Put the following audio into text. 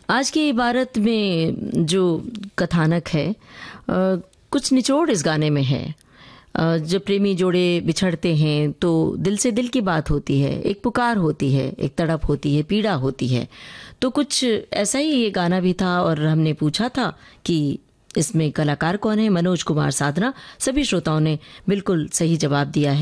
आज की इबारत में जो कथानक है कुछ निचोड़ इस गाने में है। जब प्रेमी जोड़े बिछड़ते हैं तो दिल से दिल की बात होती है, एक पुकार होती है, एक तड़प होती है, पीड़ा होती है। तो कुछ ऐसा ही ये गाना भी था और हमने पूछा था कि इसमें कलाकार कौन है। मनोज कुमार साधना। सभी श्रोताओं ने बिल्कुल सही जवाब दिया है।